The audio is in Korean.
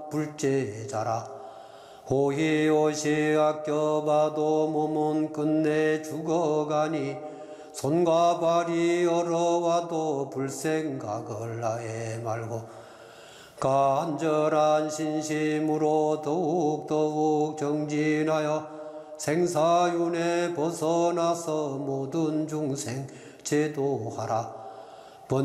불제자라. 호의호시 아껴봐도 몸은 끝내 죽어가니 손과 발이 얼어와도 불생각을 아예 말고 간절한 신심으로 더욱더욱 정진하여 생사윤에 벗어나서 모든 중생 제도하라.